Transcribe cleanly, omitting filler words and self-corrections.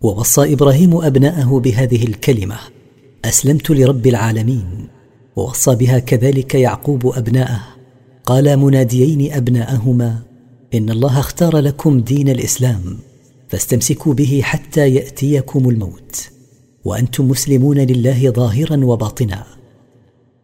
ووصى إبراهيم أبناءه بهذه الكلمة: أسلمت لرب العالمين. ووصى بها كذلك يعقوب أبناءه، قال مناديين أبناءهما: إن الله اختار لكم دين الإسلام، فاستمسكوا به حتى يأتيكم الموت، وأنتم مسلمون لله ظاهرا وباطنا.